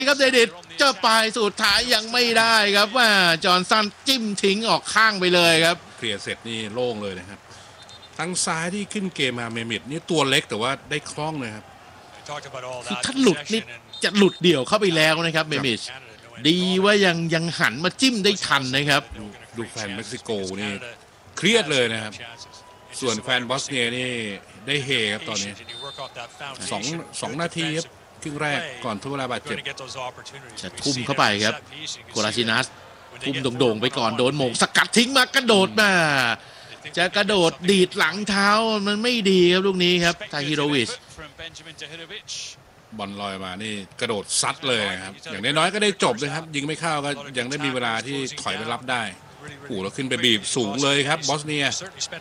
ครับเดวิดเจ้าปลายสุดท้ายยังไม่ได้ครับว่าจอห์นสันจิ้มทิ้งออกข้างไปเลยครับเคลียร์เสร็จนี่โล่งเลยนะครับทั้งซ้ายที่ขึ้นเกมมาเมมิดนี่ตัวเล็กแต่ว่าได้คล่องเลยครับคือถ้าหลุดนี่จะหลุดเดี่ยวเข้าไปแล้วนะครับเมมิดดีว่ายังหันมาจิ้มได้ทันนะครับดูแฟนเม็กซิโกนี่เครียดเลยนะครับส่วนแฟนบอสเนียนี่ได้เฮครับตอนนี้สองนาทีครับครึ่งแรกก่อนทดเวลาบาดเจ็บจะทุ่มเข้าไปครับโคลาซินัสทุ่มโด่งๆไปก่อนโดนโมงสกัดทิ้งมากระโดดมาจะกระโดดดีดหลังเท้ามันไม่ดีครับลูกนี้ครับทาฮิโรวิชบอลลอยมานี่กระโดดซัดเลยครับอย่างน้อยๆก็ได้จบเลยครับยิงไม่เข้าก็ยังได้มีเวลาที่ถอยไปรับได้แล้วขึ้นไปบีบสูงเลยครับบอสเนีย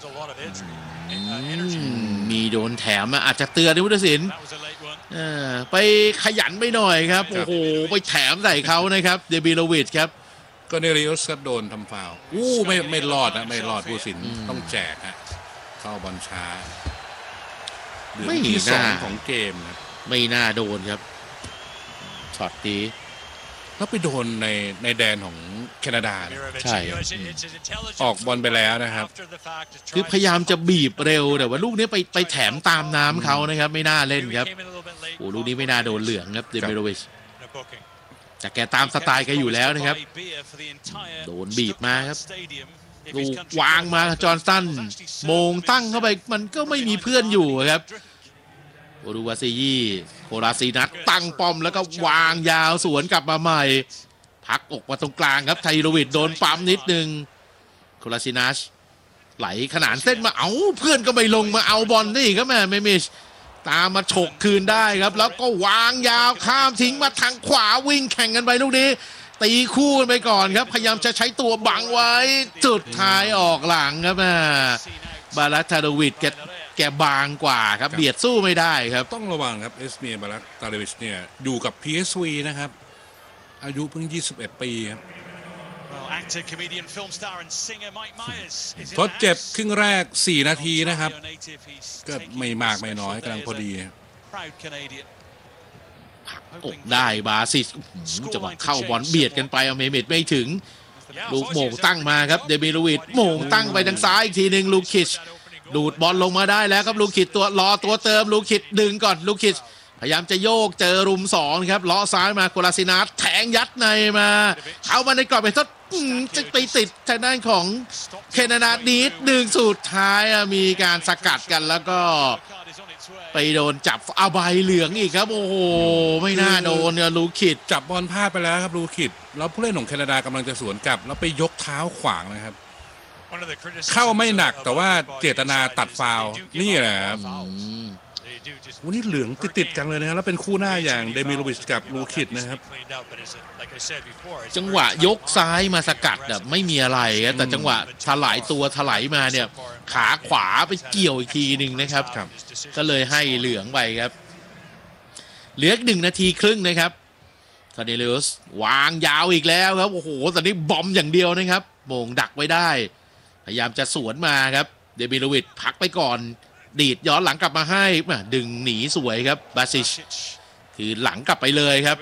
มีโดนแถมอาจจะเตือนด้วยพุทธศิลป์ไปขยันไปหน่อยครับโอ้โหไปแถมใส่เขานะครับเดบิโลวิชครับก็เนริอุสก็โดนทำฟาวล์ไม่รอดนะไม่รอดผู้สินต้องแจกฮะเข้าบอลช้าไม่ที่สองของเกมครับไม่น่าโดนครับช็อตนี้แล้วไปโดนในแดนของแคนาดาใช่ออกบอลไปแล้วนะครับคือพยายามจะบีบเร็วแต่ว่าลูกนี้ไปแถมตามน้ำเขานะครับไม่น่าเล่นครับโอ้ลูกนี้ไม่น่าโดนเหลืองครับเดมิโรวิชแต่แกตามสไตล์แกอยู่แล้วนะครับโดนบีบมาครับลูกวางมาจอห์นสันโมงตั้งเข้าไปมันก็ไม่มีเพื่อนอยู่ครับโอรูวาซียี่โคลาซีนัทตั้งป้อมแล้วก็วางยาวสวนกลับมาใหม่พักอกมาตรงกลางครับไทโรวิชโดนปั๊มนิดนึงโคลาซีนัทไหลขนานเส้นมาเอาเพื่อนก็ไม่ลงมาเอาบอลนี่ครับแม่เมมิชตามมาฉกคืนได้ครับแล้วก็วางยาวข้ามทิ้งมาทางขวาวิ่งแข่งกันไปลูกนี้ตีคู่กันไปก่อนครับพยายามจะใช้ตัวบังไว้จุดท้ายออกหลังครับแม่บาลัตทาโดวิชแกบางกว่าครับเบียดสู้ไม่ได้ครับต้องระวังครับเอสเมียบาลัตตาเลวิชเนี่ยอยู่กับ PSV นะครับอายุเพิ่ง21 ปีครับทดเจ็บครึ่งแรก4 นาทีนะครับก็ไม่มากไม่น้อยกำลังพอดีผักอกได้บาซิสจะมาเข้าบอลเบียดกันไปเอาเมมิดไม่ถึงลูกโมงตั้งมาครับเดมิโลวิชโมงตั้งไปทางซ้ายอีกทีหนึ่งลูคิชดูดบอลลงมาได้แล้วครับลูคิชตัวเติมลูคิชดึงก่อนลูคิชพยายามจะโยกเจอรุม2ครับล้อซ้ายมาโคลาซินัสแทงยัดในมาเข้ามาในกรอบไปทดจะไปติดทางด้านของเคนาดานิดดึงสุดท้ายมีการสกัดกันแล้วก็ไปโดนจับเอาใบเหลืองอีกครับโอ้โหไม่น่าโดนเนี่ยลูคิดจับบอลพลาดไปแล้วครับลูคิดแล้วผู้เล่นของแคนาดากำลังจะสวนกลับแล้วไปยกเท้าขวางนะครับเข้าไม่หนักแต่ว่าเจตนาตัดฟาวล์นี่แหละครับวันนี้เหลืองติดกันเลยนะครับแล้วเป็นคู่หน้าอย่างเดมิโลวิชกับลูคิดนะครับจังหวะยกซ้ายมาสกัดแบบไม่มีอะไรครับแต่จังหวะถลายตัวถลายมาเนี่ยขาขวาไปเกี่ยวอีกทีหนึ่งนะครับก็เลยให้เหลืองไปครับเหลือ1 นาทีครึ่งนะครับคาร์เนลิอุสวางยาวอีกแล้วครับโอ้โหตอนนี้บอมอย่างเดียวนะครับโมงดักไว้ได้พยายามจะสวนมาครับเดมิโลวิชพักไปก่อนดีดย้อนหลังกลับมาให้ดึงหนีสวยครับบาซิชคือหลังกลับไปเลยครับ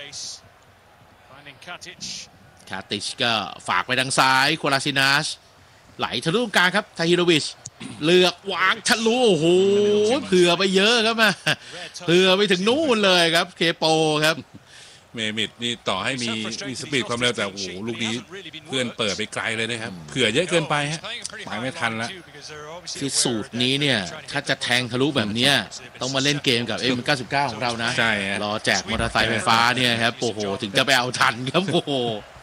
คาติชก็ฝากไปทางซ้ายโคลาซินัสไหลทะลุกลางครับทาฮิโรวิชเลือกวางทะลุโอ้โหเผื่อไปเยอะครับมาเผื่อไปถึงนู่นเลยครับเคโปครับเมมิดนี่ต่อให้มีสปีดความเร็วแต่โอ้โหลูกนี้เพื่อนเปิดไปไกลเลยนะครับเผื่อเยอะเกินไปฮะไปไม่ทันแล้วคือสูตรนี้เนี่ยถ้าจะแทงทะลุแบบนี้ต้องมาเล่นเกมกับ M99 ของเรานะใช่รอแจกมอเตอร์ไซค์ไฟฟ้าเนี่ยครับโอ้โหถึงจะไปเอาทันครับโอ้โห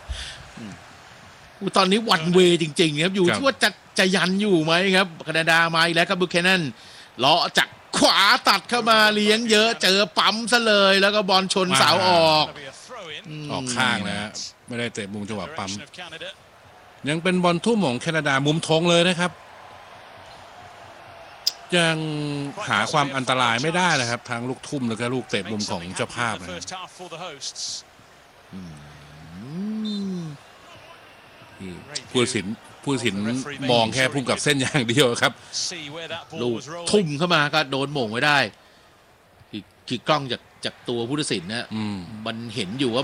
ตอนนี้วันเวจริงๆครับอยู่ที่ว่าจะยันอยู่ไหมครับแคนาดามาอีกแล้วครับบุคเคนันเลาะจากขวาตัดเข้ามาเลี้ยงเยอะเจอปั๊มซะเลยแล้วก็บอลชนเสาออกข้างนะไม่ได้เตะมุมจังหวะปั๊มยังเป็นบอลทุ่มของแคนาดามุมธงเลยนะครับยังหาความอันตรายไม่ได้นะครับทางลูกทุ่มแล้วก็ลูกเตะมุมของเจ้าภาพนะผู้สินมองแค่พุ่งกับเส้นอย่างเดียวครับลูกทุ่มเข้ามาก็โดนโหม่งไว้ได้คือกล้องจากตัวผู้ตัดสินนะมันเห็นอยู่ว่า